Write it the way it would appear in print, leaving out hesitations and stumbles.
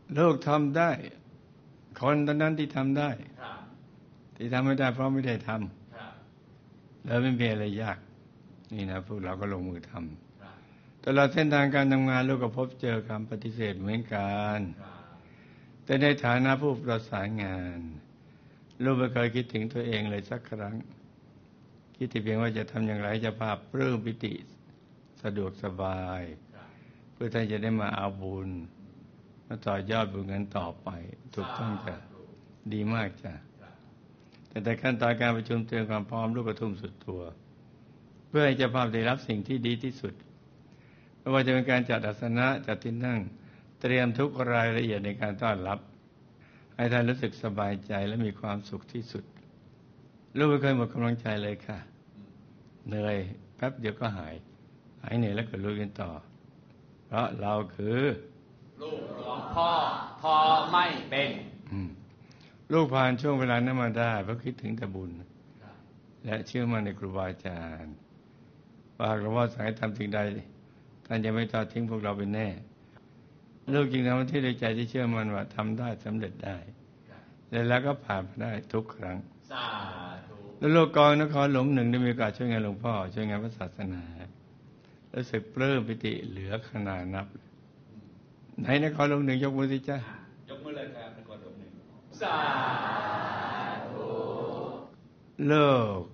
ลูกทำได้คนตอนนั้นที่ทำได้ที่ทำไม่ได้เพราะไม่ได้ทำแล้วไม่มีอะไรยากนี่นะพวกเราก็ลงมือทำตลอดเส้นทางการทำงานลูกก็พบเจอคำปฏิเสธเหมือนกันแต่ในฐานะผู้ประสานงานลูกไม่เคยคิดถึงตัวเองเลยสักครั้งคิดแต่เพียงว่าจะทำอย่างไรจะภาพปลื้มปิติสะดวกสบายเพื่อท่านจะได้มาเอาบุญมาต่อยอดบุญกันต่อไปถูกต้องจ้ะดีมากจ้ะแต่ขั้นตอนการประชุมเตรียมความพร้อมลูกกระทุ่มสุดตัวเพื่อให้เจ้าภาพได้รับสิ่งที่ดีที่สุดไม่ว่าจะเป็นการจัดอาสนะจัดที่นั่งเตรียมทุกรายละเอียดในการต้อนรับให้ท่านรู้สึกสบายใจและมีความสุขที่สุดลูกไม่เคยหมดกำลังใจเลยค่ะเหนื่อยแป๊บเดียวก็หายเหนื่อยแล้วก็ลุยกันต่อเพราะเราคือลูกหลวงพ่อพอไม่เป็นลูกผ่านช่วงเวลานั้นมาได้เพราะคิดถึงแต่บุญและเชื่อมั่นในครูบาอาจารย์ว่าหลวงพ่อสั่งให้ทำสิ่งใดท่านจะไม่ทอดทิ้งพวกเราเป็นแน่ลูกจึงทำหน้าที่ด้วยใจที่เชื่อมั่นว่าทำได้สำเร็จได้แล้วก็ผ่านมาได้ทุกครั้งแล้วโลกกองนครหลวงหนึ่งได้มีโอกาสช่วยงานหลวงพ่อช่วยงานพระศาสนารู้สึกปลื้มปิติเหลือขนาดนับไหนนครหลวงหนึ่งยกมือสิจ้ายกมือเลยครับนครหลวงหนึ่งโลก